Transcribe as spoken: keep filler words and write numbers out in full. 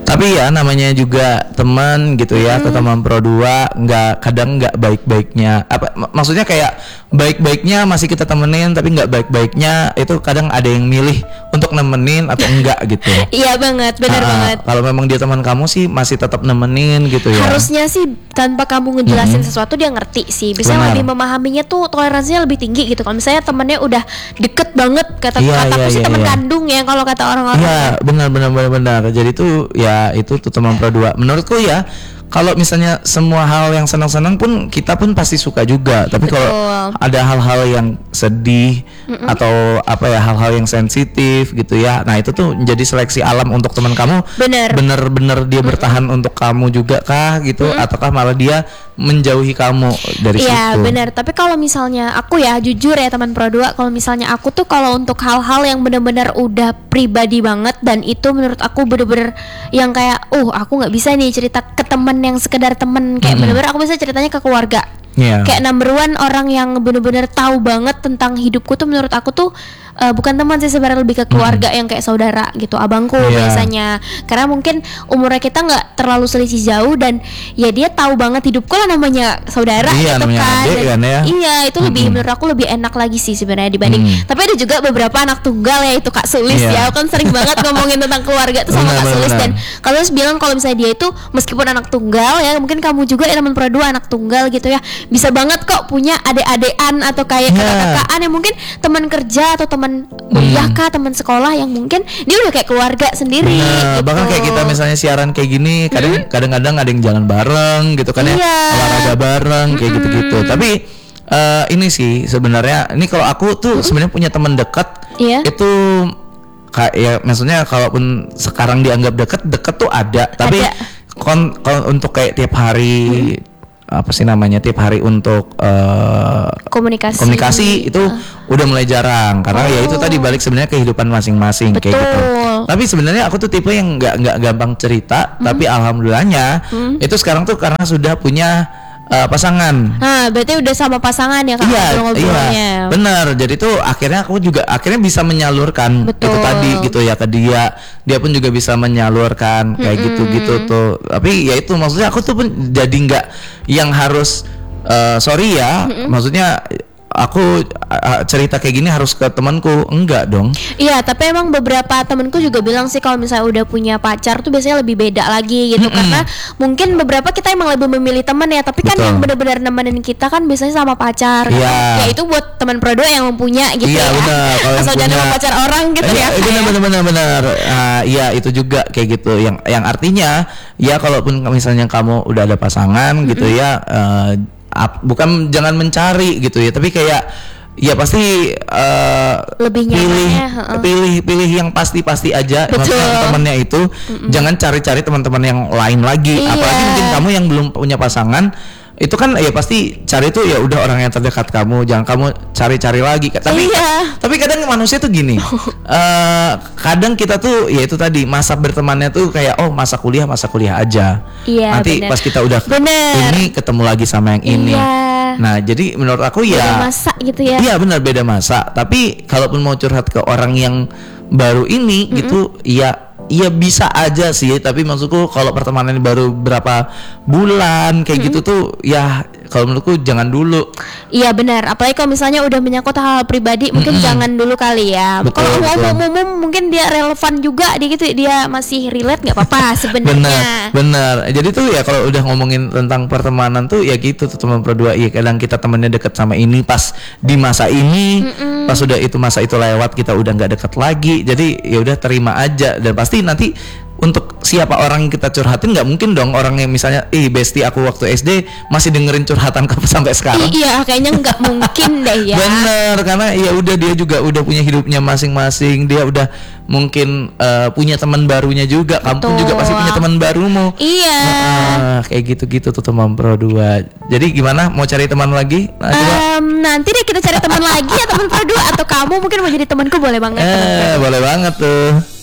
Tapi ya namanya juga teman gitu ya, atau teman pro dua, nggak kadang nggak baik-baiknya apa mak- maksudnya kayak baik-baiknya masih kita temenin, tapi nggak baik-baiknya itu kadang ada yang milih untuk nemenin atau enggak gitu. Iya banget, benar Ah, banget. Kalau memang dia teman kamu sih masih tetap nemenin gitu ya. Harusnya sih tanpa kamu ngejelasin sesuatu dia ngerti sih. Bisa Benar. lebih memahaminya tuh, toleransinya lebih tinggi gitu. Kalau misalnya temennya udah deket banget, kata Iya, kataku iya, sih iya, teman iya. kandung ya kalau kata orang-orang. Iya, benar benar benar benar. Jadi tuh ya itu tuh teman pro dua. Menurutku ya kalau misalnya semua hal yang senang-senang pun kita pun pasti suka juga. Tapi kalau Betul. ada hal-hal yang sedih atau apa ya hal-hal yang sensitif gitu ya. Nah, itu tuh menjadi seleksi alam untuk teman kamu. Bener. Bener-bener dia bertahan untuk kamu juga kah gitu, ataukah malah dia menjauhi kamu dari Iya situ? benar. Tapi kalau misalnya aku ya jujur ya teman pro dua, kalau misalnya aku tuh kalau untuk hal-hal yang benar-benar udah pribadi banget dan itu menurut aku bener-bener yang kayak, uh aku nggak bisa nih cerita ke temen yang sekedar temen, kayak bener-bener aku bisa ceritanya ke keluarga. Iya. Kayak number one orang yang bener-bener tahu banget tentang hidupku tuh menurut aku tuh uh, bukan teman sih sebenarnya, lebih ke keluarga yang kayak saudara gitu, abangku Iya. biasanya. Karena mungkin umurnya kita nggak terlalu selisih jauh dan ya dia tahu banget hidupku lah, namanya saudara Iya, gitu namanya kan. adik Dan kan ya. Iya itu lebih menurut aku lebih enak lagi sih sebenarnya dibanding. Mm. Tapi ada juga beberapa anak tunggal ya itu Kak Sulis Iya. ya. Aku kan sering banget ngomongin tentang keluarga tuh sama Benar, Kak benar, Sulis, benar. dan Kak Sulis bilang kalau misalnya dia itu meskipun anak tunggal ya, mungkin kamu juga ya teman pro dua anak tunggal gitu ya, bisa banget kok punya adik-adean atau kayak Iya. kakak-kakaan yang mungkin teman kerja atau teman kuliah kah, teman sekolah yang mungkin dia udah kayak keluarga sendiri Nah, gitu. bahkan kayak kita misalnya siaran kayak gini, kadang kadang-kadang ada yang jalan bareng gitu kan ya, Iya. olahraga bareng kayak gitu-gitu. Tapi eh, ini sih sebenarnya, ini kalau aku tuh sebenarnya punya teman dekat Iya. itu kayak ya, maksudnya kalaupun sekarang dianggap dekat, dekat tuh ada, tapi Ada. kon, kon- untuk kayak tiap hari apa sih namanya, tiap hari untuk eh, komunikasi komunikasi itu udah mulai jarang karena ya itu tadi balik sebenarnya kehidupan masing-masing kayak gitu. Betul. Tapi sebenarnya aku tuh tipe yang nggak nggak gampang cerita, tapi alhamdulillahnya itu sekarang tuh karena sudah punya eh, pasangan. Nah, berarti udah sama pasangan ya Kak Iya, ngobrol-ngobrolnya. iya, benar. Jadi tuh akhirnya aku juga akhirnya bisa menyalurkan Betul. itu tadi gitu ya ke dia. Dia pun juga bisa menyalurkan kayak gitu-gitu tuh. Tapi ya itu maksudnya aku tuh pun jadi nggak yang harus eh, sorry ya, maksudnya aku uh, cerita kayak gini harus ke temanku, enggak dong. Iya, tapi emang beberapa temenku juga bilang sih kalau misalnya udah punya pacar tuh biasanya lebih beda lagi gitu. Karena mungkin beberapa kita emang lebih memilih temen ya, tapi kan Betul. yang benar-benar nemenin kita kan biasanya sama pacar. Iya. Ya itu buat teman pro dua yang mempunya gitu Iya, ya. benar. Kalau yang Asal jangan punya- sama pacar orang gitu Iya, ya. benar Kak, ya. benar benar benar. Ah, iya itu juga kayak gitu. Yang yang artinya ya kalaupun misalnya kamu udah ada pasangan gitu ya, eh, ap- bukan jangan mencari gitu ya, tapi kayak ya pasti eh, Lebih pilih nyamannya, heeh. pilih pilih yang pasti-pasti aja. Betul. Maksudnya temannya itu jangan cari-cari teman-teman yang lain lagi. Iya. Apalagi mungkin kamu yang belum punya pasangan, itu kan ya pasti cari tuh ya udah orang yang terdekat kamu, jangan kamu cari-cari lagi. Tapi Iya. tapi kadang manusia tuh gini, eh, kadang kita tuh ya itu tadi masa bertemannya tuh kayak oh masa kuliah masa kuliah aja. Iya, Nanti bener. pas kita udah Bener. ini ketemu lagi sama yang ini. Iya. Nah jadi menurut aku Beda ya masa gitu ya. iya benar beda masa. Tapi kalaupun mau curhat ke orang yang baru ini gitu, ya iya bisa aja sih. Tapi maksudku kalau pertemanan baru berapa bulan kayak gitu tuh ya kalau menurutku jangan dulu. Iya benar, apalagi kalau misalnya udah menyangkut hal pribadi mungkin jangan dulu kali ya. Betul, Kalau betul. umum-umum mungkin dia relevan juga dia gitu, dia masih relate nggak apa-apa Benar, sebenarnya. benar. Jadi tuh ya kalau udah ngomongin tentang pertemanan tuh ya gitu tuh teman berdua. Iya kadang kita temennya deket sama ini pas di masa ini, pas udah itu masa itu lewat kita udah nggak deket lagi. Jadi ya udah terima aja dan pasti nanti untuk siapa orang yang kita curhatin nggak mungkin dong orang yang misalnya ih bestie aku waktu S D masih dengerin curhatan kamu sampai sekarang. Iya, kayaknya nggak mungkin deh ya. Bener, karena ya udah dia juga udah punya hidupnya masing-masing, dia udah mungkin eh, punya teman barunya juga, kamu pun juga pasti punya teman barumu. Iya. Ah, kayak gitu-gitu tuh teman pro dua. Jadi gimana mau cari teman lagi? Nah, coba. Em, nanti deh kita cari teman lagi ya teman pro dua, atau kamu mungkin mau jadi temanku boleh banget. teman pro Eh, dua. boleh banget tuh.